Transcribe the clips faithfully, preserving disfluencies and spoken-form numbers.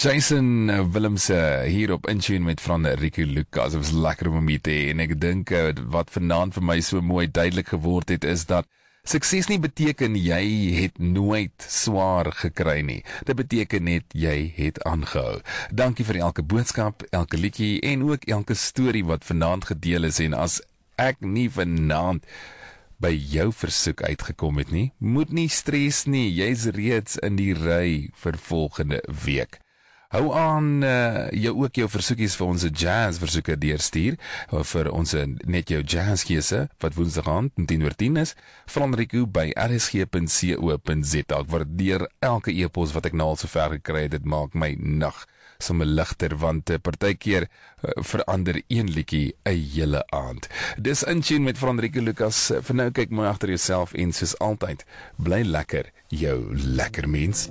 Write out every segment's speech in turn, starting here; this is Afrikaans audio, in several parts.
Jason Willemse hier op Intune met Frederike Lucas. Het was lekker om hom hier te hê en ek dink wat vanaand vir my so mooi duidelik geword het is dat sukses nie beteken jy het nooit swaar gekry nie. Dit beteken net jy het aangehou. Dankie vir elke boodskap, elke liedjie en ook elke storie wat vanaand gedeel is, en as ek nie vanaand by jou versoek uitgekom het nie, moet nie stres nie, jy's reeds in die ry vir volgende week. Hou aan uh, jou ook jou versoekies vir ons jazz versoeke deurstuur, vir ons net jou jazz keuse, wat woensdag aand om tien oor tien is, Frederike by r s g punt co punt z a. Ek waardeer elke e-pos wat ek nou al so ver gekry het, dit maak my nag sommer ligter, want uh, partykeer uh, verander een liedjie 'n hele aand. Dis Intune met Frederike Lucas. Vir nou kyk maar agter jouself en soos altyd, bly lekker, jou lekker mens.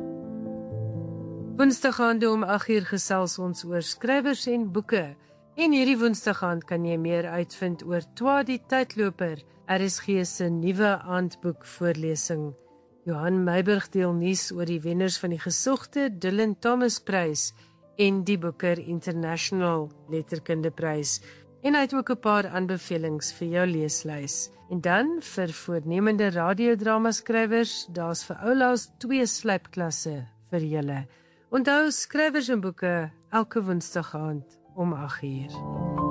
Woensdag aand om agt uur gesels ons oor skrywers en boeke. En hierdie woensdag aand kan jy meer uitvind oor Twa die Tydloper, R S G se nuwe aandboek voorlesing. Johan Meiburg deel nuus oor die wenners van die gesogte Dylan Thomas Prys en die Booker International Letterkundeprys. En hy het ook 'n paar aanbevelings vir jou leeslys. En dan vir voornemende radiodrama skrywers, daar's vir oulaas twee slypklasse vir julle. Onthou, skrywers en boeke elke woensdag aand om agt uur.